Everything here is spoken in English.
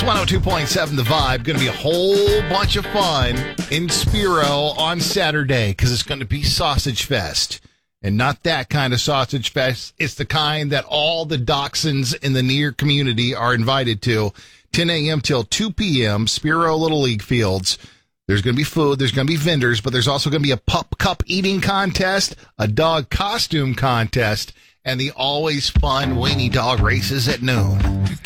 102.7 The Vibe. Going to be a whole bunch of fun in Spiro on Saturday because it's going to be Sausage Fest. And not that kind of Sausage Fest. It's the kind that all the dachshunds in the near community are invited to. 10 a.m. till 2 p.m., Spiro Little League Fields. There's going to be food, there's going to be vendors, but there's also going to be a pup cup eating contest, a dog costume contest, and the always fun weenie dog races at noon.